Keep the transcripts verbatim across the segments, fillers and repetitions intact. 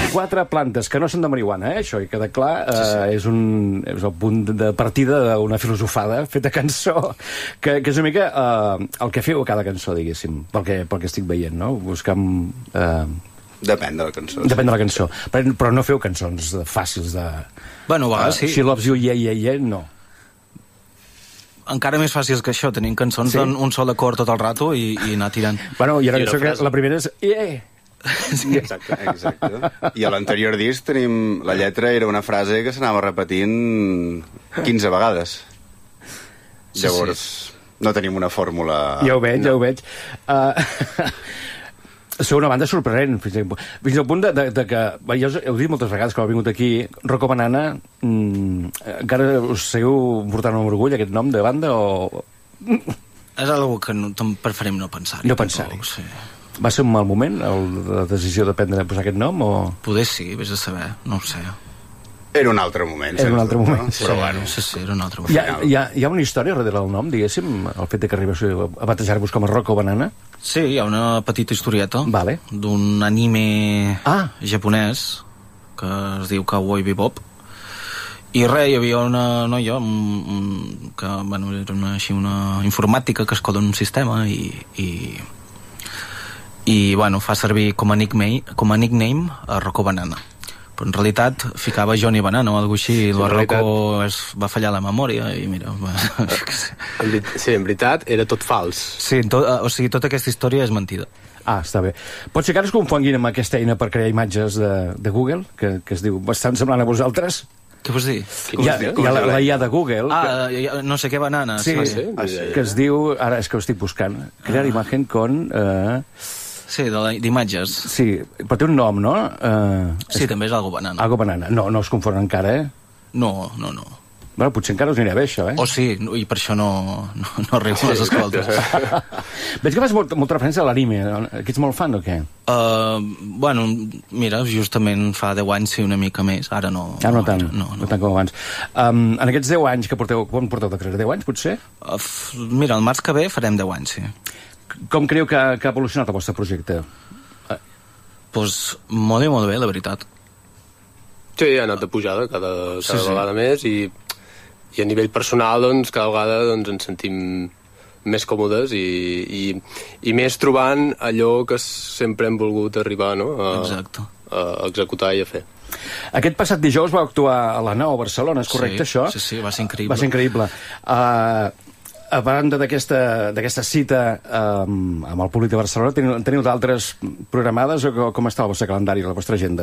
quatre plantes que no són de marihuana, eh? Això, i queda clar, eh, sí, sí. És, un, és el punt de partida d'una filosofada feta cançó, que, que és una mica eh, el que feu a cada cançó, diguéssim, pel que, pel que estic veient, no? Buscant... Eh, Depèn de la cançó. Depèn de la cançó. Però, però no feu cançons fàcils de... Bueno, a vegades uh, sí. She Loves You, yeah, yeah, yeah, no. Encara més fàcils que això, tenim cançons sí? d'un sol acord tot el rato i, i anar tirant. Bueno, i una cançó que la primera és... Yeah! Sí. Exacte, exacte. I a l'anterior disc tenim... La lletra era una frase que s'anava repetint quinze vegades. Sí, llavors, sí. No tenim una fórmula... Ja ho veig, no. ja ho veig. Uh... Sou una banda sorprenent, fins, fins al punt de, de, de que... Ja us heu dit moltes vegades que heu vingut aquí, Rocco Banana, mmm, encara us seguiu portant amb orgull aquest nom de banda o...? És algo que no, preferim no pensar-hi. No pensar-hi. Sí. Va ser un mal moment, el, la decisió de prendre posar aquest nom, o...? Poder sí, vés a saber, no ho sé. Era un altre moment. Era un altre moment. No? Però sí, bueno. Sí, sí, era un altre moment. Hi ha, hi, ha, hi ha una història darrere del nom, diguéssim, el fet de que arribéssiu a batejar-vos com a Rocco Banana? Sí, hi ha una petita historieta vale. d'un anime ah. japonès que es diu Cowboy Bebop. I res, hi havia una noia que, bueno, era una, així, una informàtica que es coda en un sistema i, i, i bueno, fa servir com a nickname, com a nickname a Rocco Banana. Però en realitat ficava Johnny Banana o alguna cosa així, i el Rocco es va fallar la memòria i mira... Va... Sí, en veritat era tot fals. Sí, tot, o sigui, tota aquesta història és mentida. Ah, està bé. Pot ser que ara es confonguin amb aquesta eina per crear imatges de, de Google, que, que es diu bastant semblant a vosaltres? Què vols dir? Hi ha, hi ha la, la I A de Google... Ah, que... no sé què banana. Sí, sí, sí, que es diu... Ara és que ho estic buscant. Crear ah. imagen con... Eh... Sí, d'imatges. Sí, però té un nom, no? Uh, sí, és... també és algo banana. Algo banana. No, no es confon encara, eh? No, no, no. Bueno, potser encara us anirà bé, això, eh? Oh, sí, i per això no, no, no arribo a les escoltes. Veig que fas molt, molta referència a l'anime. Que ets molt fan o què? Uh, bueno, mira, justament fa deu anys sí, una mica més. Ara no. Ah, no tant, no, no. no tant com abans. Um, en aquests deu anys que porteu... Quan porteu de carrera? deu anys, potser? Uh, mira, el març que ve farem deu anys, sí. Com creieu que, que ha evolucionat el vostre projecte? Doncs pues, molt i molt bé, la veritat. Sí, ha anat de pujada cada, cada sí, sí. vegada més i, i a nivell personal doncs, cada vegada doncs, ens sentim més còmodes i, i, i més trobant allò que sempre hem volgut arribar, no? A, Exacte. a executar i a fer. Aquest passat dijous va actuar a la Nou, a Barcelona, és correcte, sí, això? Sí, sí, va ser increïble. Va ser increïble. Uh, a banda d'aquesta cita um, amb el públic de Barcelona, teniu, teniu d'altres programades o com està el vostre calendari, la vostra agenda?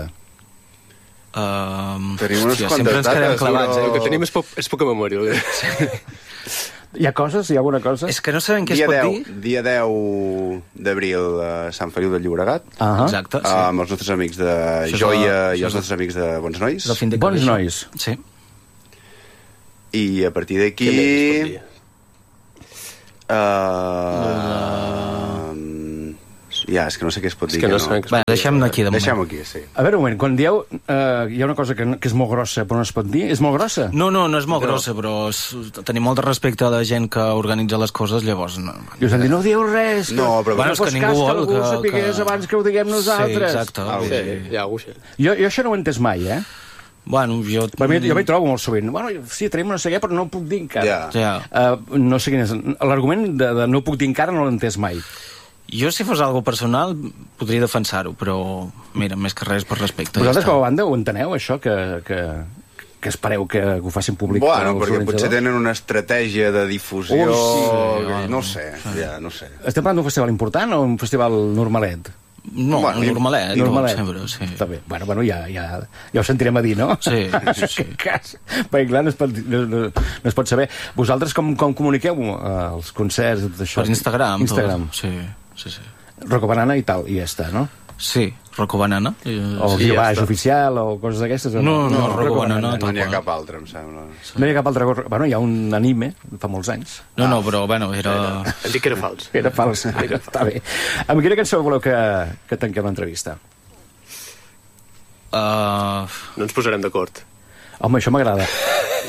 Uh, tenim unes hòstia, quantes dates, clavats, però... eh? El que tenim és, po és poca memòria. Sí. Hi ha coses? Hi ha alguna cosa? És que no sabem què dia es pot deu, dir. Dia deu d'abril a Sant Feliu de Llobregat. Uh -huh. Exacte, sí. Amb els nostres amics de això Joia la, i els nostres amics de Bons Nois. De Bons Nois. Sí. I a partir d'aquí... Uh... Ja, és que no sé què es pot dir. Que no no. Bé, deixem-ho aquí, de moment. Deixem-ho aquí, sí. A veure, un moment, quan dieu uh, hi ha una cosa que, que és molt grossa però no es pot dir, és molt grossa? No, no, no és molt no. grossa, però és, tenim molt de respecte a la gent que organitza les coses, llavors... No, I us han dit, no dieu res, que, no, però bueno, no fos que cas ningú que vol algú que, sapigués que... abans que ho diguem nosaltres. Sí, exacte. Ah, sí, hi ha algú, sí. Jo, jo això no ho he entès mai, eh? Bueno, jo... Però jo m'hi trobo molt sovint. Bueno, sí, tenim no sé què, però no ho puc dir encara. Ja. Ja. Uh, no sé quin és... L'argument de, de no puc dir encara no l'he entès mai. Jo, si fos algo personal, podria defensar-ho, però, mira, més que res per respecte. Vosaltres, ja com a banda, ho enteneu, això, que, que, que espereu que ho facin públic? Bueno, perquè potser tenen una estratègia de difusió... Ui, sí, que, no sé, ja, no sé. Estem parlant d'un festival important o un festival normalet? No, bueno, normalet, normalet. Sempre, sí. Està bé. Bueno, bueno ja, ja, ja ho sentirem a dir, no? Sí, sí, sí. Cas. Perquè, clar, no es pot, no, no, no es pot saber. Vosaltres com, com comuniqueu uh, els concerts, tot això? Per Instagram. Instagram. Tot. Sí, sí, sí. Rocco Banana i tal, i ja està, no? Sí, Rocco Banana. O sí, Guió ja Baix oficial, o coses d'aquestes? No, no, no, no, Rocco Banana. No n'hi ha cap altre, em sembla. No hi ha cap altre... Bueno, hi ha un anime, fa molts anys. No, no, però, bueno, era... Hem dit que era fals. Era fals, era, està bé. Amb quina cançó voleu que, que tanquem l'entrevista? Uh... No ens posarem d'acord. Home, això m'agrada.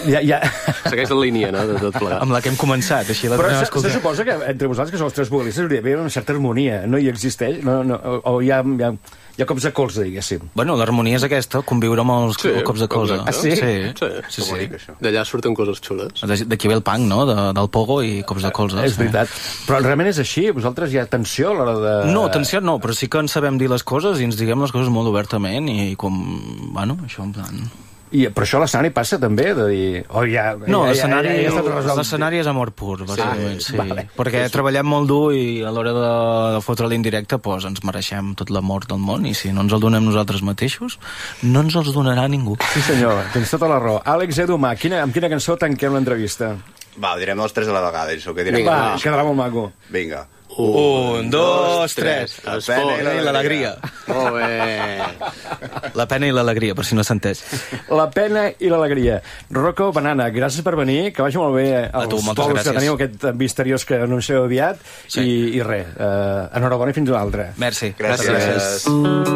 Ja, ja. Segueix la línia, no?, de tot plegat. Amb la que hem començat, així la Però tornem a se, se escoltar. suposa que entre vosaltres, que sou els tres vocalistes, hauria d'haver una certa harmonia. No hi existeix? No, no, o, o hi ha, hi ha, hi ha cops de colze, diguéssim. Bueno, l'harmonia és aquesta, conviure amb els Sí, cops de colze. Ah, sí? Sí, Sí, sí, Com ho sí. dic, això? D'allà surten coses xules. D'aquí ve el punk, no?, de, del pogo i cops de colze. És veritat. Però realment és així? Vosaltres hi ha tensió a l'hora de... No, tensió no, però sí que ens sabem dir les coses i ens diguem les coses molt obertament i com, bueno, això en plan... I, però això a l'escenari passa també, de dir... Oh, ja, No, ja, l'escenari ja, ja, ja està tot resolt. l'escenari és amor pur, bàsicament, sí. Vale. Perquè treballem molt dur i a l'hora de, de fotre l'indirecte pues, ens mereixem tot l'amor del món i si no ens el donem nosaltres mateixos, no ens els donarà ningú. Sí, senyor, tens tota la raó. Àlex Edu Mà, quina, amb quina cançó tanquem l'entrevista? Va, ho direm els tres a la vegada, això que direm. Vinga, Va, quedarà molt maco. Vinga. Un, dos, tres. La El pena i i l'alegria. Molt bé. La pena i l'alegria, per si no s'ha entès. La pena i l'alegria. Rocco Banana, gràcies per venir, que vagi molt bé A tu, els moltes bolos gràcies. que teniu, aquest misteriós que anuncieu aviat, Sí. i, i res, eh, enhorabona i fins una altra. Merci. Gràcies. Gràcies.